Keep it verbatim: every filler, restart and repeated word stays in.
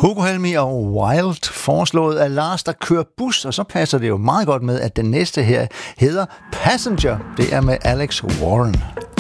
Hugo Helmi og Wild, foreslået af Lars, der kører bus, og så passer det jo meget godt med, at den næste her hedder Passenger. Det er med Alex Warren.